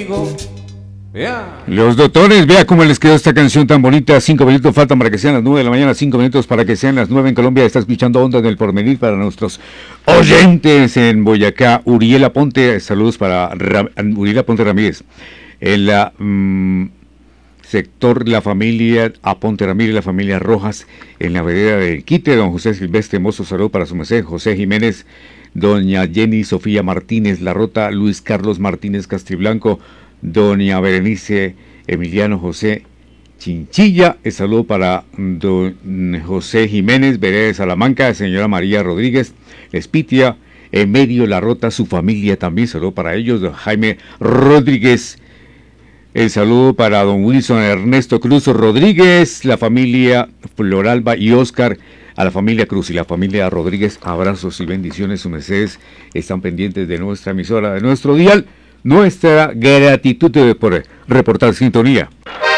conmigo. Yeah. Los doctores, vea cómo les quedó esta canción tan bonita. 5 minutos faltan para que sean las 9 de la mañana. 5 minutos para que sean las 9 en Colombia. Está escuchando Ondas del Porvenir para nuestros oyentes en Boyacá. Uriel Aponte, saludos para Uriel Aponte Ramírez. En la sector La Familia Aponte Ramírez, la familia Rojas, en la vereda del Quite. Don José Silvestre Mozo, saludos para su merced. José Jiménez, doña Jenny Sofía Martínez La Rota, Luis Carlos Martínez Castriblanco, doña Berenice Emiliano José Chinchilla. El saludo para don José Jiménez, vereda de Salamanca, señora María Rodríguez Espitia, Emedio La Rota, su familia también, saludo para ellos, don Jaime Rodríguez. El saludo para don Wilson Ernesto Cruz Rodríguez, la familia Floralba y Oscar, a la familia Cruz y la familia Rodríguez, abrazos y bendiciones, sus mercedes están pendientes de nuestra emisora, de nuestro dial. Nuestra gratitud por reportar sintonía.